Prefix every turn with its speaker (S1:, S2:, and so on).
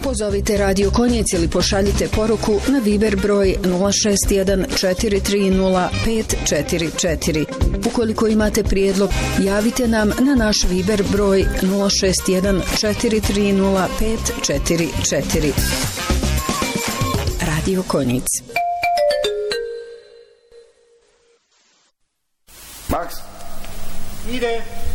S1: Pozovite Radio Konjic ili pošaljite poruku na Viber broj 061 430 544. Ukoliko imate prijedlog, javite nam na naš Viber broj 061 430 544. Radio Konjic.
S2: Max, ide.